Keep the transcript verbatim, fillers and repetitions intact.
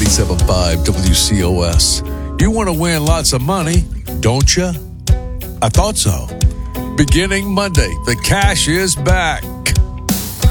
ninety-seven point five W C O S. You want to win lots of money, don't you? I thought so. Beginning Monday, the cash is back.